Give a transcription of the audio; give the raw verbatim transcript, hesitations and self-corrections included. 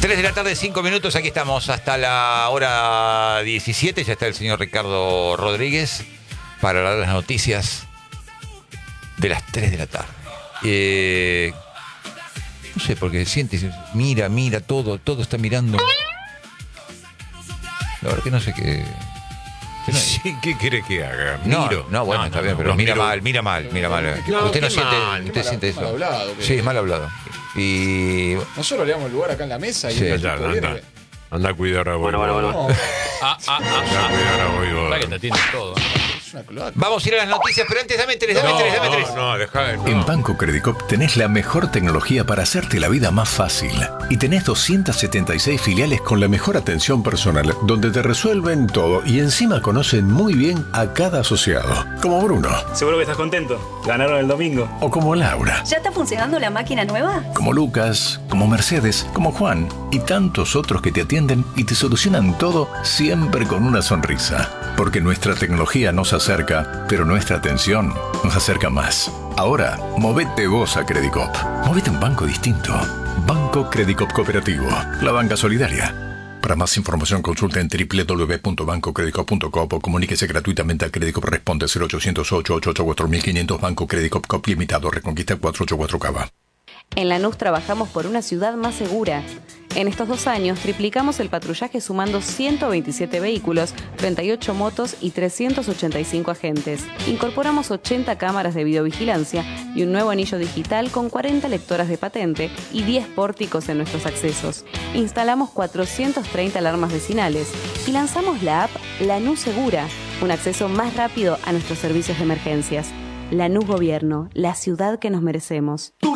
tres de la tarde, cinco minutos, aquí estamos hasta la hora diecisiete, ya está el señor Ricardo Rodríguez para dar las noticias de las tres de la tarde. Eh, no sé, porque siente, mira, mira, todo, todo está mirando. La verdad que no sé qué... No, sí, ¿qué quiere que haga? No, Miro. no, bueno, no, está no, bien, no, pero los mira miro. mal, mira mal, mira mal. No, usted no qué siente, mal, usted qué siente mal- eso. mal hablado, que- Sí, es mal hablado. Y Nosotros le damos el lugar acá en la mesa y Sí. el Ya, tipo anda, viene- anda a cuidar a vos. Bueno, bueno, bueno. No, Ah, ah, Anda a ah, cuidar a vos. ah. que te atiende todo. es una cloaca. vamos a ir a las noticias, pero antes dame tres, dame No, tres, dame tres. no, no, dejá, no. En Banco Credicop tenés la mejor tecnología para hacerte la vida más fácil. Y tenés doscientas setenta y seis filiales con la mejor atención personal, donde te resuelven todo y encima conocen muy bien a cada asociado. Como Bruno. Seguro que estás contento. Ganaron el domingo. O como Laura. ¿Ya está funcionando la máquina nueva? Como Lucas, como Mercedes, como Juan y tantos otros que te atienden y te solucionan todo siempre con una sonrisa. Porque nuestra tecnología nos acerca, pero nuestra atención nos acerca más. Ahora, movete vos a Credicop. Movete a un banco distinto. Banco Credicop Cooperativo. La banca solidaria. Para más información consulta en doble u doble u doble u punto banco credicop punto com o comuníquese gratuitamente a Credicop. Responde cero ochocientos, ocho ocho ocho, cuatro mil quinientos. Banco Credicop Cop Limitado. Reconquista cuatrocientos ochenta y cuatro Cava. En Lanús trabajamos por una ciudad más segura. En estos dos años triplicamos el patrullaje sumando ciento veintisiete vehículos, treinta y ocho motos y trescientos ochenta y cinco agentes. Incorporamos ochenta cámaras de videovigilancia y un nuevo anillo digital con cuarenta lectoras de patente y diez pórticos en nuestros accesos. Instalamos cuatrocientas treinta alarmas vecinales y lanzamos la app Lanús Segura, un acceso más rápido a nuestros servicios de emergencias. Lanús Gobierno, la ciudad que nos merecemos.